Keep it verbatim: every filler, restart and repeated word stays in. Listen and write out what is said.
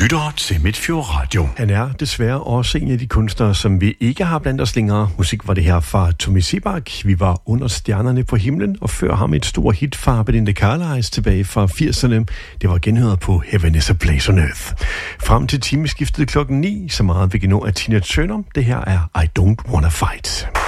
lytter til Midtfjord Radio. Han er desværre også en af de kunstnere, som vi ikke har blandt os længere. Musik var det her fra Tommy Sebak. Vi var under stjernerne på himlen, og før ham et stort hit fra Belinda Carlisle tilbage fra firserne. Det var genhøret på Heaven is a Place on Earth. Frem til timeskiftet klokken ni, så meget vi kan nå af Tina Turner. Det her er I Don't Wanna Fight.